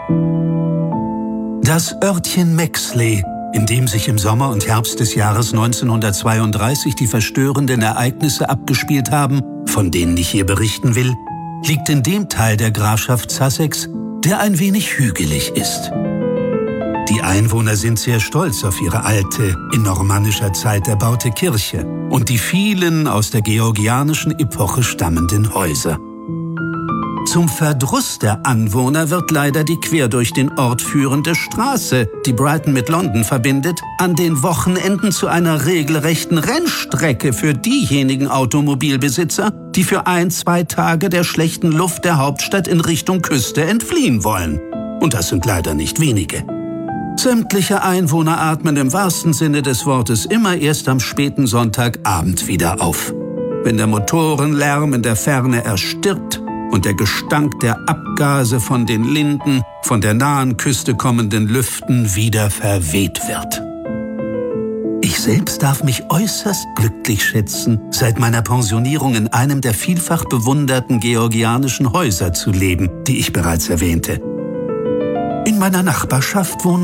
Das Örtchen Mexley, in dem sich im Sommer und Herbst des Jahres 1932 die verstörenden Ereignisse abgespielt haben, von denen ich hier berichten will, liegt in dem Teil der Grafschaft Sussex, der ein wenig hügelig ist. Die Einwohner sind sehr stolz auf ihre alte, in normannischer Zeit erbaute Kirche und die vielen aus der georgianischen Epoche stammenden Häuser. Zum Verdruss der Anwohner wird leider die quer durch den Ort führende Straße, die Brighton mit London verbindet, an den Wochenenden zu einer regelrechten Rennstrecke für diejenigen Automobilbesitzer, die für 1-2 Tage der schlechten Luft der Hauptstadt in Richtung Küste entfliehen wollen. Und das sind leider nicht wenige. Sämtliche Einwohner atmen im wahrsten Sinne des Wortes immer erst am späten Sonntagabend wieder auf, wenn der Motorenlärm in der Ferne erstirbt und der Gestank der Abgase von den Linden, von der nahen Küste kommenden Lüften wieder verweht wird. Ich selbst darf mich äußerst glücklich schätzen, seit meiner Pensionierung in einem der vielfach bewunderten georgianischen Häuser zu leben, die ich bereits erwähnte. In meiner Nachbarschaft wohnen